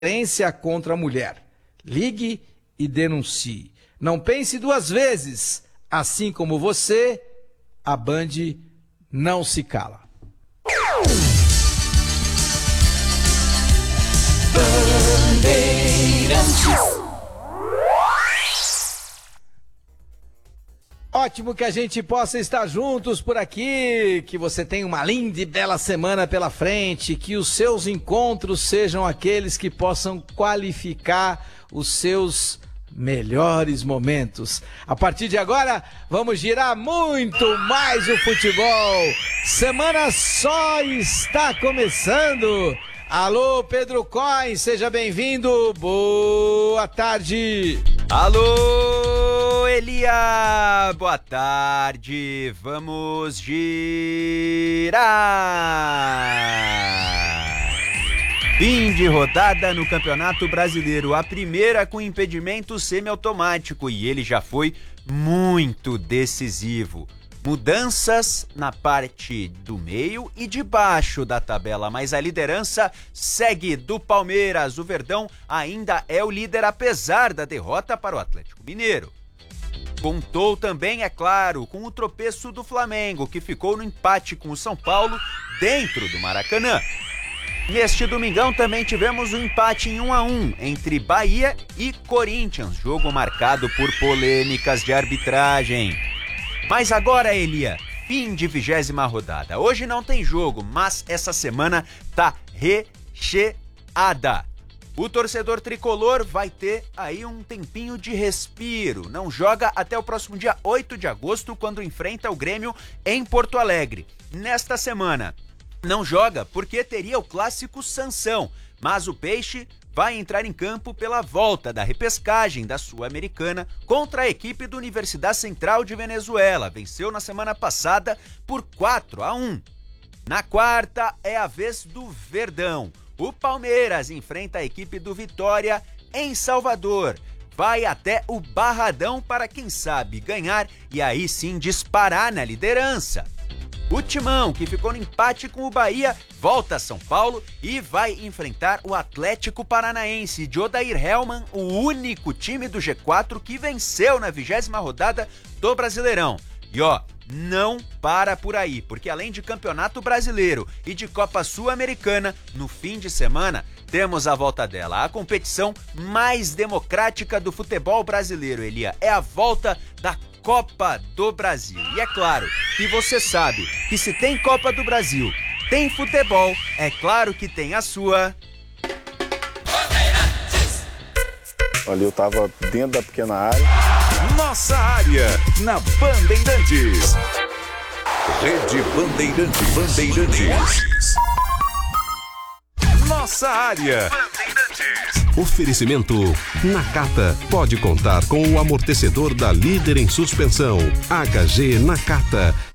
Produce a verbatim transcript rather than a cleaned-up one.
violência contra a mulher. Ligue e denuncie. Não pense duas vezes. Assim como você, a Band não se cala. Bandeirantes. Ótimo que a gente possa estar juntos por aqui, que você tenha uma linda e bela semana pela frente, que os seus encontros sejam aqueles que possam qualificar os seus melhores momentos. A partir de agora, vamos girar muito mais o futebol. Semana só está começando. Alô, Pedro Coin, seja bem-vindo. Boa tarde. Alô, Elia, boa tarde. Vamos girar. Fim de rodada no Campeonato Brasileiro, a primeira com impedimento semiautomático, e ele já foi muito decisivo. Mudanças na parte do meio e de baixo da tabela, mas a liderança segue do Palmeiras. O Verdão ainda é o líder, apesar da derrota para o Atlético Mineiro. Contou também, é claro, com o tropeço do Flamengo, que ficou no empate com o São Paulo dentro do Maracanã. Neste domingão também tivemos um empate em um a um entre Bahia e Corinthians, jogo marcado por polêmicas de arbitragem. Mas agora, Elia, fim de vigésima rodada. Hoje não tem jogo, mas essa semana tá recheada. O torcedor tricolor vai ter aí um tempinho de respiro. Não joga até o próximo dia oito de agosto, quando enfrenta o Grêmio em Porto Alegre. Nesta semana, não joga porque teria o clássico Sansão, mas o Peixe vai entrar em campo pela volta da repescagem da Sul-Americana contra a equipe da Universidade Central de Venezuela. Venceu na semana passada por quatro a um. Na quarta é a vez do Verdão. O Palmeiras enfrenta a equipe do Vitória em Salvador. Vai até o Barradão para, quem sabe, ganhar e aí sim disparar na liderança. O Timão, que ficou no empate com o Bahia, volta a São Paulo e vai enfrentar o Atlético Paranaense de Odair Hellmann, o único time do G quatro que venceu na vigésima rodada do Brasileirão. E ó, não para por aí, porque além de Campeonato Brasileiro e de Copa Sul-Americana, no fim de semana temos a volta dela, a competição mais democrática do futebol brasileiro, Elia. É a volta da Copa do Brasil. E é claro que você sabe que se tem Copa do Brasil, tem futebol, é claro que tem a sua... Ali eu tava dentro da pequena área. Nossa área, na Bandeirantes. Rede Bandeirantes. Bandeirantes. Nossa área. Oferecimento Nakata. Pode contar com o amortecedor da líder em suspensão. H G Nakata.